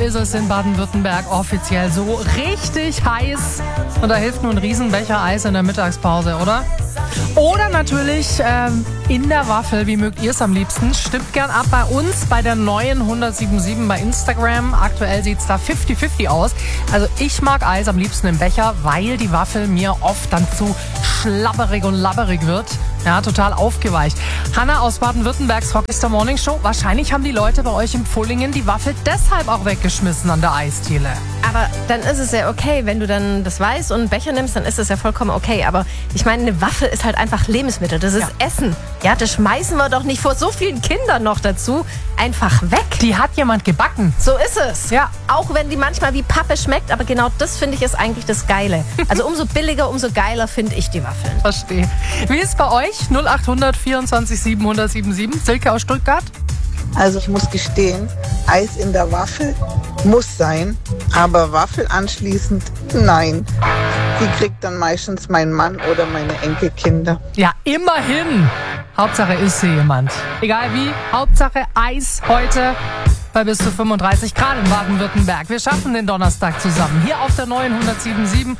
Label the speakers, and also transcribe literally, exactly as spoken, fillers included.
Speaker 1: ist es in Baden-Württemberg offiziell so richtig heiß. Und da hilft nur ein Riesenbecher Eis in der Mittagspause, oder? Oder natürlich ähm, in der Waffel. Wie mögt ihr es am liebsten? Stimmt gern ab bei uns bei der neuen hundertsiebenundsiebzig bei Instagram. Aktuell sieht es da fünfzig fünfzig aus. Also ich mag Eis am liebsten im Becher, weil die Waffel mir oft dann zu schlabberig und labberig wird. Ja, total aufgeweicht. Hanna aus Baden-Württembergs Rockstar Morning Show. Wahrscheinlich haben die Leute bei euch in Pfullingen die Waffel deshalb auch weggeschmissen an der Eisdiele.
Speaker 2: Aber dann ist es ja okay, wenn du dann das weißt und einen Becher nimmst, dann ist es ja vollkommen okay. Aber ich meine, eine Waffel ist halt einfach Lebensmittel. Das ist
Speaker 1: Ja.
Speaker 2: Essen. Ja, das schmeißen wir doch nicht vor so vielen Kindern noch dazu einfach weg.
Speaker 1: Die hat jemand gebacken.
Speaker 2: So ist es.
Speaker 1: Ja.
Speaker 2: Auch wenn die manchmal wie Pappe schmeckt, aber genau das finde ich ist eigentlich das Geile. Also umso billiger, umso geiler finde ich die Waffeln.
Speaker 1: Verstehe. Wie ist bei euch? null achthundert vierundzwanzig siebenhundert siebenundsiebzig. Silke aus Stuttgart?
Speaker 3: Also ich muss gestehen, Eis in der Waffel muss sein, aber Waffel anschließend nein. Die kriegt dann meistens mein Mann oder meine Enkelkinder.
Speaker 1: Ja, immerhin. Hauptsache ist hier jemand. Egal wie, Hauptsache Eis heute bei bis zu fünfunddreißig Grad in Baden-Württemberg. Wir schaffen den Donnerstag zusammen hier auf der neuen hundertsiebenundsiebzig.